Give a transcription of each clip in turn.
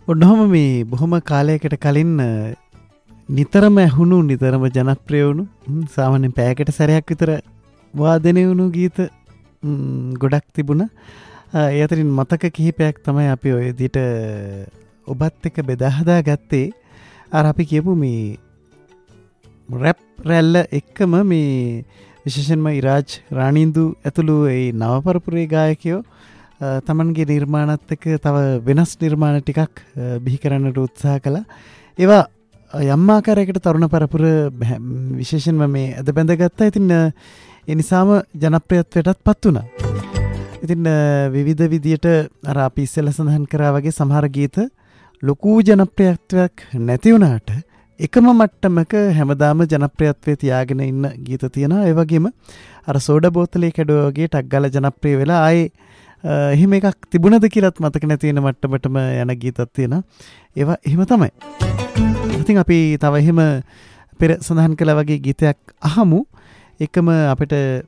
ඔන්නෝම මේ බොහොම කාලයකට කලින් නිතරම ඇහුණු නිතරම ජනප්‍රිය වුණු සාමාන්‍යයෙන් පැයකට සැරයක් විතර වාදනය වුණු ගීත ගොඩක් තිබුණා. ඒ අතරින් මතක කිහිපයක් තමයි අපි ඔය විදිහට ඔබත් එක්ක බෙදා හදා ගත්තේ. අර අපි කියපු මේ රැප් රැල්ල එක්කම මේ විශේෂයෙන්ම ඉරාජ් රානින්දු ඇතුළු ඒ නවපරපුරේ ගායකයෝ තමන්ගේ නිර්මාණත් එක්ක තව වෙනස් නිර්මාණ ටිකක් බිහි කරන්නට උත්සාහ කළා. ඒවා යම් ආකාරයකට තරුණ පරපුර විශේෂයෙන්ම මේ අද බැඳගත්තා. ඉතින් ඒ නිසාම ජනප්‍රියත්වයටත් පත් වුණා. ඉතින් විවිධ විදියට අර අපි ඉස්සෙල්ලා සඳහන් කරා වගේ සමහර ගීත ලොකු ජනප්‍රියත්වයක් නැති වුණාට එකම මට්ටමක හැමදාම ජනප්‍රියත්වයේ තියාගෙන ඉන්න ගීත තියෙනවා. ඒ වගේම අර සෝඩා බෝතලේ කැඩුවා වගේ ටක් ගාලා ජනප්‍රිය වෙලා ආයේ එහෙම එකක් තිබුණද කියලාත් මතක නැති වෙන මට්ටමටම යන ගීතත් තියෙනවා. ඒවා එහෙම තමයි. ඉතින් අපි තව එහෙම පෙර සඳහන් කළා වගේ ගීතයක් අහමු. එකම අපිට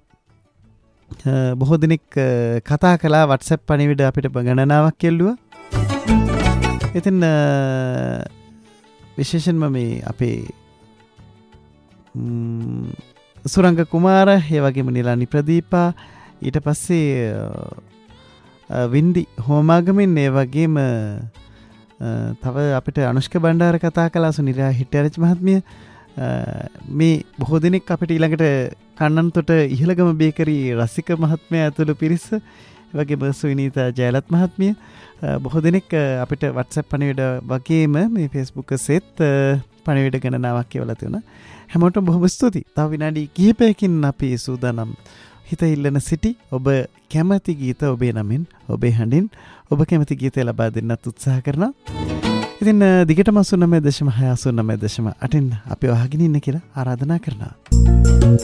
බොහෝ දිනක් කතා කළා WhatsApp පණිවිඩ අපිට ගණනාවක් කෙල්ලුවා. ඉතින් විශේෂයෙන්ම මේ අපේ සුරංග කුමාර, ඒ වගේම නිලානි ප්‍රදීපා, ඊට පස්සේ වින්දි හෝමාගමින්, ඒ වගේම තව අපිට අනුෂ්ක බණ්ඩාර කතා කළා, සුනිරා හිටියාරච් මහත්මිය. මේ බොහෝ දිනක් අපිට ඊළඟට කන්නන්තොට ඉහළගම බේකරි රසික මහත්මයා ඇතුළු පිරිස, ඒ වගේම සුවිනීතා ජයලත් මහත්මිය, බොහෝ දිනක් අපිට WhatsApp පණිවිඩ වගේම මේ Facebook සෙත් පණිවිඩ ගණනාවක් කියවලා තියෙනවා. හැමෝටම බොහොම ස්තුතියි. තව විනාඩි කිහිපයකින් අපි සූදානම් හිත ඉල්ලන සිටි ඔබ කැමති ගීත ඔබේ නමින් ඔබේ හඬින් ඔබ කැමති ගීතය ලබා දෙන්නත් උත්සාහ කරනවා. ඉතින් දිගටම 89.6 89.8 අපි අහගෙන ඉන්න කියලා ආරාධනා කරනවා.